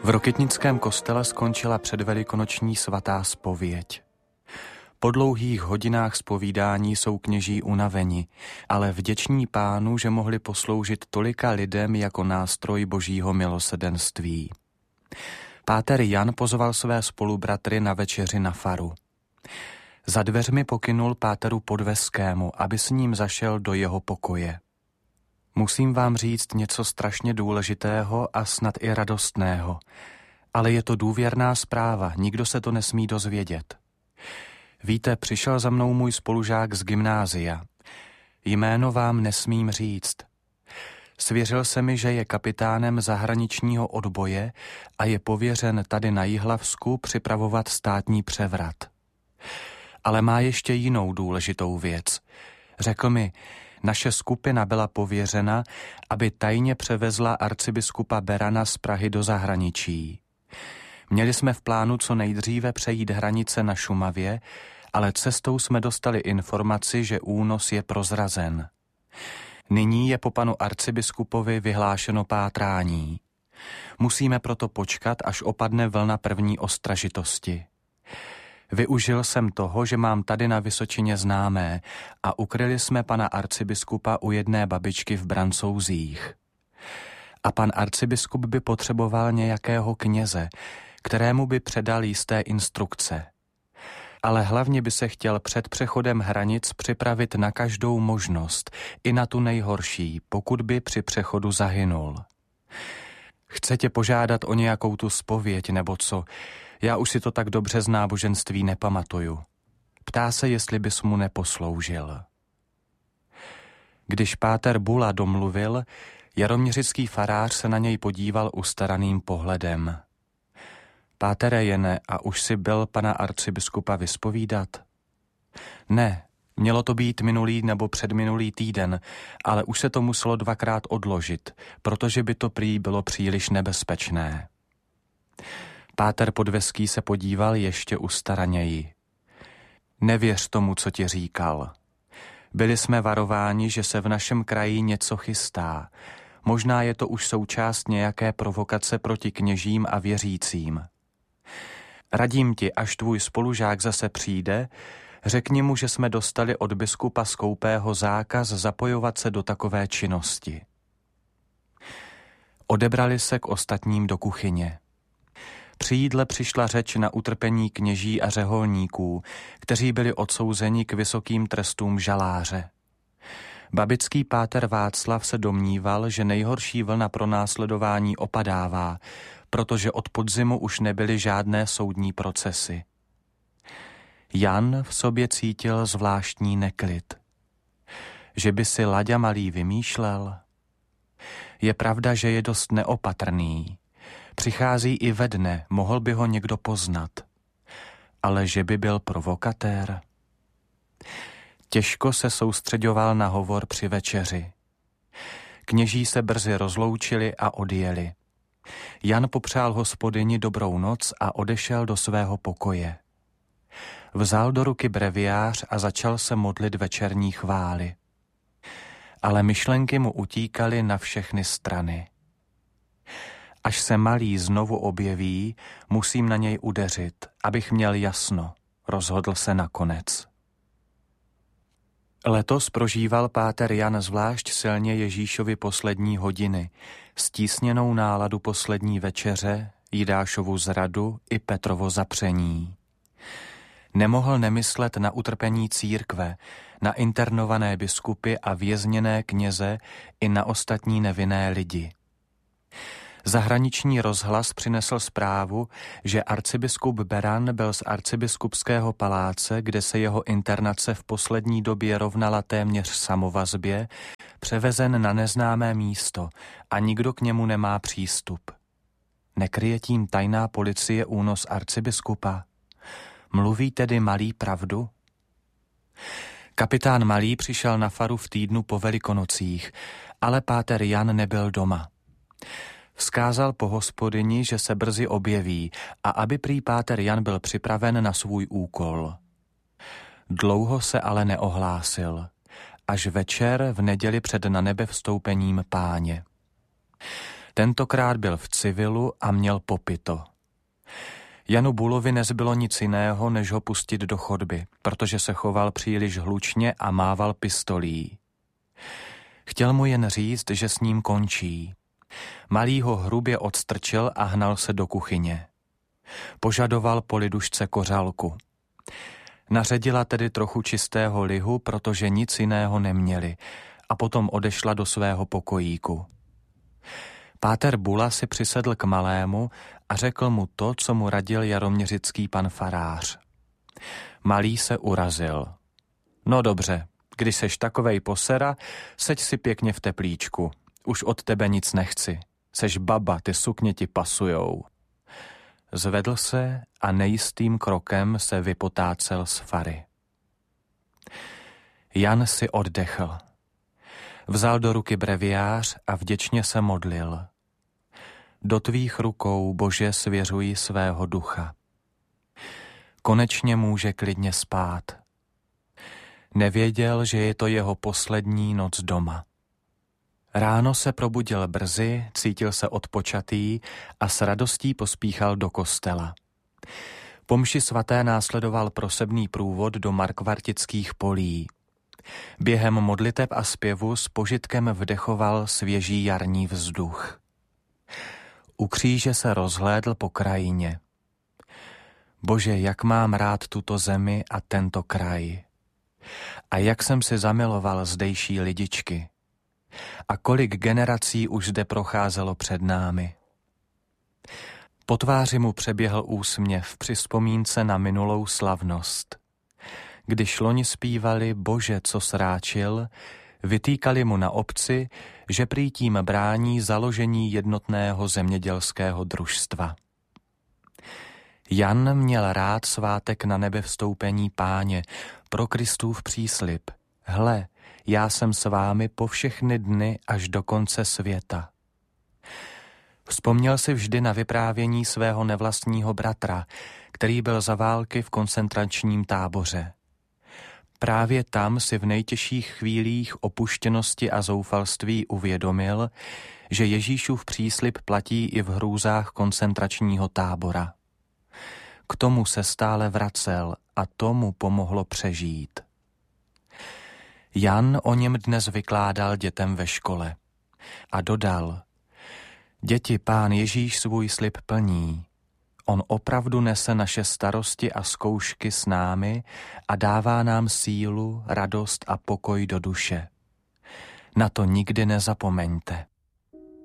V Rokytnickém kostele skončila předvelikonoční svatá zpověď. Po dlouhých hodinách zpovídání jsou kněží unaveni, ale vděční Pánu, že mohli posloužit tolika lidem jako nástroj božího milosrdenství. Páter Jan pozval své spolubratry na večeři na faru. Za dveřmi pokynul páteru Podveskému, aby s ním zašel do jeho pokoje. Musím vám říct něco strašně důležitého a snad i radostného, ale je to důvěrná zpráva, nikdo se to nesmí dozvědět. Víte, přišel za mnou můj spolužák z gymnázia. Jméno vám nesmím říct. Svěřil se mi, že je kapitánem zahraničního odboje a je pověřen tady na Jihlavsku připravovat státní převrat. Ale má ještě jinou důležitou věc. Řekl mi, naše skupina byla pověřena, aby tajně převezla arcibiskupa Berana z Prahy do zahraničí. Měli jsme v plánu co nejdříve přejít hranice na Šumavě, ale cestou jsme dostali informaci, že únos je prozrazen. Nyní je po panu arcibiskupovi vyhlášeno pátrání. Musíme proto počkat, až opadne vlna první ostražitosti. Využil jsem toho, že mám tady na Vysočině známé a ukryli jsme pana arcibiskupa u jedné babičky v Brancouzích. A pan arcibiskup by potřeboval nějakého kněze, kterému by předal jisté instrukce. Ale hlavně by se chtěl před přechodem hranic připravit na každou možnost, i na tu nejhorší, pokud by při přechodu zahynul. Chce tě požádat o nějakou tu zpověď nebo co? Já už si to tak dobře z náboženství nepamatuju. Ptá se, jestli bys mu neposloužil. Když páter Bula domluvil, jaroměřický farář se na něj podíval ustaraným pohledem. Pátere Jene, a už si byl pana arcibiskupa vyspovídat? Ne, mělo to být minulý nebo předminulý týden, ale už se to muselo 2krát odložit, protože by to prý bylo příliš nebezpečné. Páter Podveský se podíval ještě ustaraněji. Nevěř tomu, co ti říkal. Byli jsme varováni, že se v našem kraji něco chystá. Možná je to už součást nějaké provokace proti kněžím a věřícím. Radím ti, až tvůj spolužák zase přijde, řekni mu, že jsme dostali od biskupa Skoupého zákaz zapojovat se do takové činnosti. Odebrali se k ostatním do kuchyně. Při jídle přišla řeč na utrpení kněží a řeholníků, kteří byli odsouzeni k vysokým trestům žaláře. Babický páter Václav se domníval, že nejhorší vlna pronásledování opadává, protože od podzimu už nebyly žádné soudní procesy. Jan v sobě cítil zvláštní neklid. Že by si Laďa malý vymýšlel? Je pravda, že je dost neopatrný. Přichází i ve dne, mohl by ho někdo poznat. Ale že by byl provokatér? Těžko se soustředoval na hovor při večeři. Kněží se brzy rozloučili a odjeli. Jan popřál hospodyni dobrou noc a odešel do svého pokoje. Vzal do ruky breviář a začal se modlit večerní chvály. Ale myšlenky mu utíkaly na všechny strany. Až se malý znovu objeví, musím na něj udeřit, abych měl jasno, rozhodl se nakonec. Letos prožíval páter Jan zvlášť silně Ježíšovi poslední hodiny, stísněnou náladu poslední večeře, Jidášovu zradu i Petrovo zapření. Nemohl nemyslet na utrpení církve, na internované biskupy a vězněné kněze i na ostatní nevinné lidi. Zahraniční rozhlas přinesl zprávu, že arcibiskup Beran byl z arcibiskupského paláce, kde se jeho internace v poslední době rovnala téměř samovazbě, převezen na neznámé místo a nikdo k němu nemá přístup. Nekryje tím tajná policie únos arcibiskupa? Mluví tedy Malý pravdu? Kapitán Malý přišel na faru v týdnu po Velikonocích, ale páter Jan nebyl doma. Vzkázal po hospodyni, že se brzy objeví a aby prý páter Jan byl připraven na svůj úkol. Dlouho se ale neohlásil, až večer v neděli před nanebevstoupením Páně. Tentokrát byl v civilu a měl popito. Janu Bulovi nezbylo nic jiného, než ho pustit do chodby, protože se choval příliš hlučně a mával pistolí. Chtěl mu jen říct, že s ním končí. Malý ho hrubě odstrčil a hnal se do kuchyně. Požadoval po lidušce kořalku. Naředila tedy trochu čistého lihu, protože nic jiného neměli, a potom odešla do svého pokojíku. Páter Bula si přisedl k malému a řekl mu to, co mu radil jaroměřický pan farář. Malý se urazil. No dobře, když seš takovej posera, seď si pěkně v teplíčku. Už od tebe nic nechci. Seš baba, ty sukně ti pasujou. Zvedl se a nejistým krokem se vypotácel z fary. Jan si oddechl. Vzal do ruky breviář a vděčně se modlil. Do tvých rukou, Bože, svěřuji svého ducha. Konečně může klidně spát. Nevěděl, že je to jeho poslední noc doma. Ráno se probudil brzy, cítil se odpočatý a s radostí pospíchal do kostela. Po mši svaté následoval prosebný průvod do Markvartických polí. Během modliteb a zpěvu s požitkem vdechoval svěží jarní vzduch. U kříže se rozhlédl po krajině. Bože, jak mám rád tuto zemi a tento kraj. A jak jsem si zamiloval zdejší lidičky. A kolik generací už zde procházelo před námi. Po tváři mu přeběhl úsměv při vzpomínce na minulou slavnost. Když loni zpívali Bože, co sráčil, vytýkali mu na obci, že prý tím brání založení jednotného zemědělského družstva. Jan měl rád svátek na nebevstoupení Páně, pro Kristův příslib. Hle, já jsem s vámi po všechny dny až do konce světa. Vzpomněl si vždy na vyprávění svého nevlastního bratra, který byl za války v koncentračním táboře. Právě tam si v nejtěžších chvílích opuštěnosti a zoufalství uvědomil, že Ježíšův příslib platí i v hrůzách koncentračního tábora. K tomu se stále vracel a tomu pomohlo přežít. Jan o něm dnes vykládal dětem ve škole a dodal: Děti, Pán Ježíš svůj slib plní. On opravdu nese naše starosti a zkoušky s námi a dává nám sílu, radost a pokoj do duše. Na to nikdy nezapomeňte.